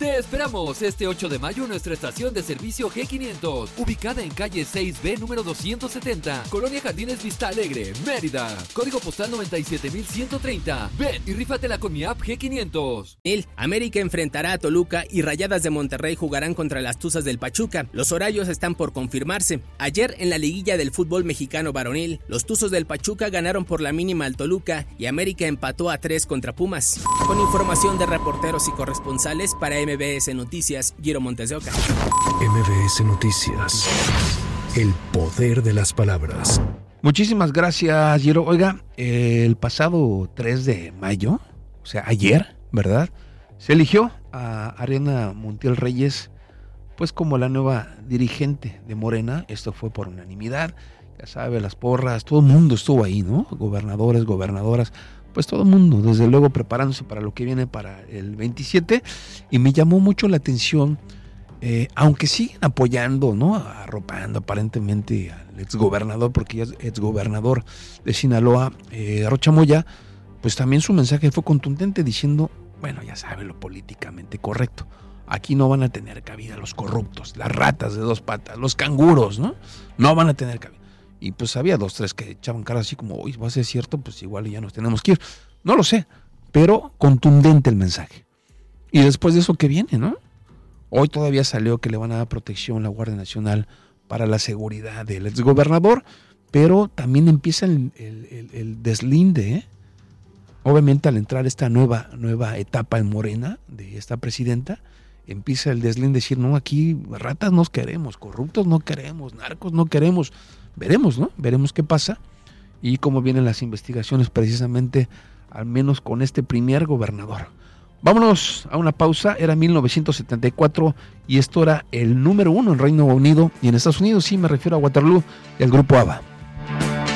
Te esperamos este 8 de mayo en nuestra estación de servicio G500, ubicada en calle 6B número 270, Colonia Jardines Vista Alegre, Mérida. Código postal 97130. Ven y rífatela con mi app G500. América enfrentará a Toluca y Rayadas de Monterrey jugarán contra las Tuzas del Pachuca. Los horarios están por confirmarse. Ayer en la liguilla del fútbol mexicano varonil, los Tuzos del Pachuca ganaron por la mínima al Toluca y América empató a 3 contra Pumas. Con información de reporteros y corresponsales para MBS Noticias, Guiro Montes de Oca. MBS Noticias. El poder de las palabras. Muchísimas gracias, Guiro. Oiga, el pasado 3 de mayo, o sea, ayer, ¿verdad?, se eligió a Ariadna Montiel Reyes, pues como la nueva dirigente de Morena. Esto fue por unanimidad. Ya sabe, las porras, todo el mundo estuvo ahí, ¿no? Gobernadores, gobernadoras, pues todo el mundo, desde luego preparándose para lo que viene para el 27. Y me llamó mucho la atención, aunque siguen apoyando, ¿no?, arropando aparentemente al exgobernador, porque ya es exgobernador de Sinaloa, Rocha Moya, pues también su mensaje fue contundente diciendo, bueno, ya sabe, lo políticamente correcto. Aquí no van a tener cabida los corruptos, las ratas de 2 patas, los canguros, ¿no? No van a tener cabida. Y pues había 2, 3 que echaban cara así como, uy, va a ser cierto, pues igual ya nos tenemos que ir. No lo sé, pero contundente el mensaje. Y después de eso, ¿qué viene, no? Hoy todavía salió que le van a dar protección a la Guardia Nacional para la seguridad del exgobernador, pero también empieza el deslinde, ¿eh? Obviamente al entrar esta nueva etapa en Morena de esta presidenta, empieza el deslinde, decir, no, aquí ratas no queremos, corruptos no queremos, narcos no queremos. Veremos, ¿no? Veremos qué pasa y cómo vienen las investigaciones precisamente, al menos con este primer gobernador. Vámonos a una pausa. Era 1974 y esto era el número 1 en Reino Unido y en Estados Unidos, sí, me refiero a Waterloo y al grupo ABBA.